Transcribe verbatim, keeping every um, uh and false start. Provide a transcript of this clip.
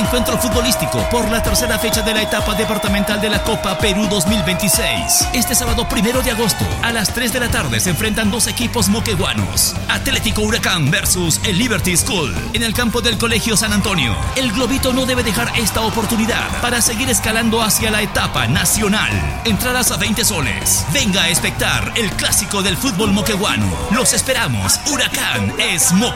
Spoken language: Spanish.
encuentro futbolístico por la tercera fecha de la etapa departamental de la Copa Perú dos mil veintiséis. Este sábado primero de agosto, a las tres de la tarde, se enfrentan dos equipos moqueguanos. Atlético Huracán versus el Liberty School, en el campo del Colegio San Antonio. El Globito no debe dejar esta oportunidad para seguir escalando hacia la etapa nacional. Entradas a veinte soles. Venga a espectar el clásico del fútbol moqueguano. Los esperamos. Huracán es moqueguano.